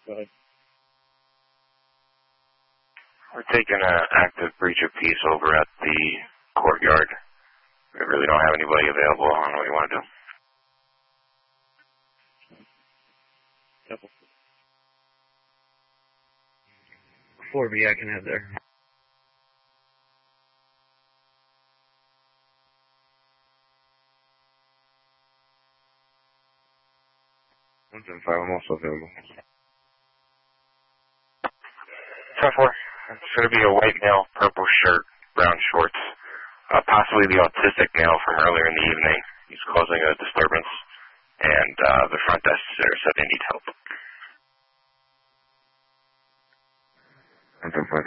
We're taking an active breach of peace over at the courtyard. We really don't have anybody available. I don't know what you want to do. 4B I can have there. 175, I'm also available. 10-4. It's going to be a white male, purple shirt, brown shorts. Possibly the autistic male from earlier in the evening. He's causing a disturbance. And the front desk there said they need help. 175.